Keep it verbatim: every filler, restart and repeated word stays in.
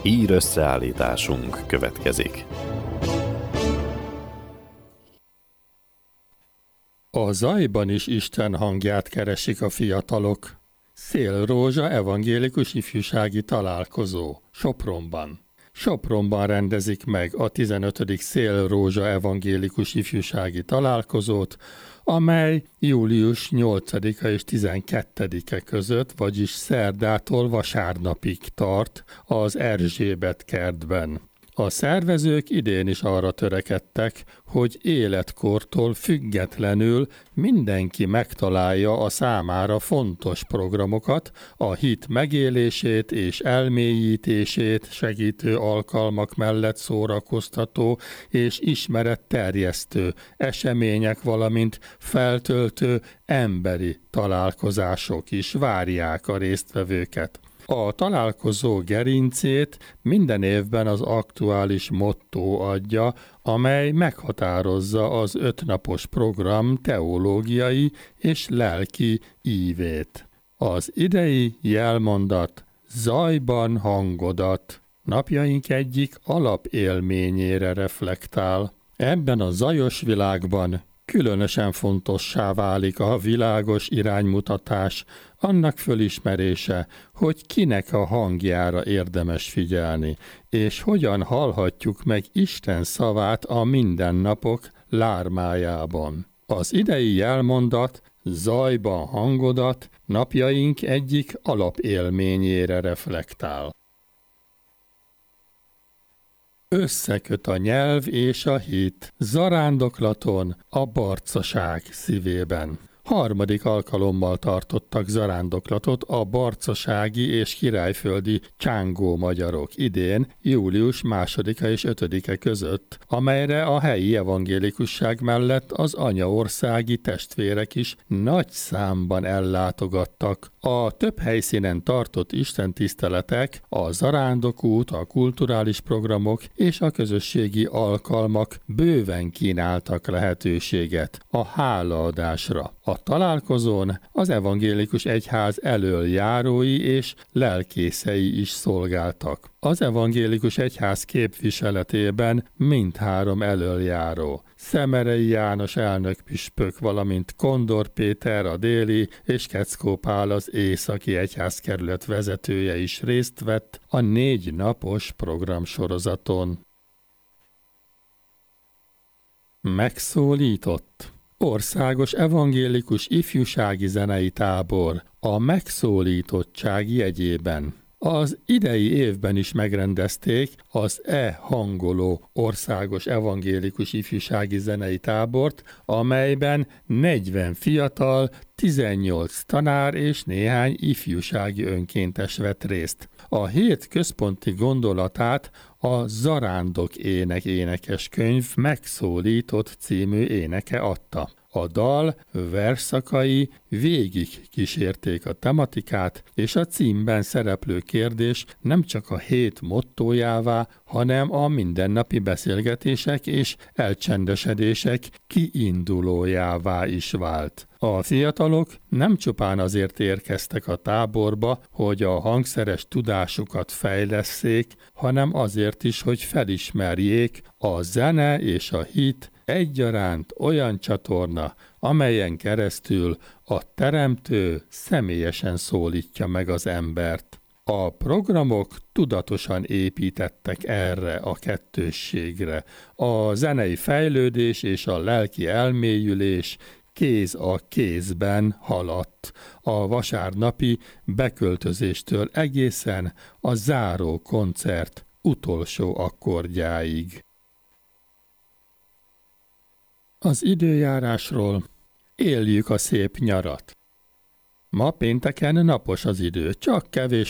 Hír összeállításunk következik. A zajban is Isten hangját keresik a fiatalok. Szélrózsa evangélikus ifjúsági találkozó Sopronban. Sopronban rendezik meg a tizenötödik Szélrózsa evangélikus ifjúsági találkozót, amely július nyolcadika és tizenkettedike között, vagyis szerdától vasárnapig tart az Erzsébet kertben. A szervezők idén is arra törekedtek, hogy életkortól függetlenül mindenki megtalálja a számára fontos programokat, a hit megélését és elmélyítését segítő alkalmak mellett szórakoztató és ismeretterjesztő események, valamint feltöltő emberi találkozások is várják a résztvevőket. A találkozó gerincét minden évben az aktuális motto adja, amely meghatározza az ötnapos program teológiai és lelki ívét. Az idei jelmondat zajban hangodat napjaink egyik alapélményére reflektál. Ebben a zajos világban különösen fontossá válik a világos iránymutatás, annak fölismerése, hogy kinek a hangjára érdemes figyelni, és hogyan hallhatjuk meg Isten szavát a mindennapok lármájában. Az idei jelmondat zajban hangodat napjaink egyik alapélményére reflektál. Összeköt a nyelv és a hit, zarándoklaton, a barcaság szívében. Harmadik alkalommal tartottak zarándoklatot a barcasági és királyföldi csángó magyarok idén, július másodika és ötödike között, amelyre a helyi evangélikusság mellett az anyaországi testvérek is nagy számban ellátogattak. A több helyszínen tartott istentiszteletek, a zarándokút, a kulturális programok és a közösségi alkalmak bőven kínáltak lehetőséget a hálaadásra. A találkozón az evangélikus egyház elöljárói és lelkészei is szolgáltak. Az evangélikus egyház képviseletében mindhárom elöljáró, Szemerei János elnökpüspök, valamint Kondor Péter a déli és Keckó Pál az északi egyházkerület vezetője is részt vett a négy napos programsorozaton. Megszólított. Országos evangélikus ifjúsági zenei tábor a megszólítottság jegyében. Az idei évben is megrendezték az E-hangoló országos evangélikus ifjúsági zenei tábort, amelyben negyven fiatal, tizennyolc tanár és néhány ifjúsági önkéntes vett részt. A hét központi gondolatát a Zarándok ének énekeskönyv Megszólított című éneke adta. A dal versszakai végig kísérték a tematikát, és a címben szereplő kérdés nem csak a hét mottójává, hanem a mindennapi beszélgetések és elcsendesedések kiindulójává is vált. A fiatalok nem csupán azért érkeztek a táborba, hogy a hangszeres tudásukat fejlesszék, hanem azért is, hogy felismerjék, a zene és a hit egyaránt olyan csatorna, amelyen keresztül a Teremtő személyesen szólítja meg az embert. A programok tudatosan építettek erre a kettősségre. A zenei fejlődés és a lelki elmélyülés kéz a kézben haladt, a vasárnapi beköltözéstől egészen a záró koncert utolsó akkordjáig. Az időjárásról: éljük a szép nyarat. Ma pénteken napos az idő, csak kevés